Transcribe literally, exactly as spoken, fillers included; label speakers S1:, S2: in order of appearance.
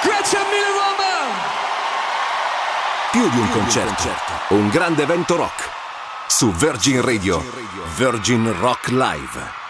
S1: Grazie mille Roma!
S2: Più di un concerto, un grande evento rock. Su Virgin Radio, Virgin Rock Live.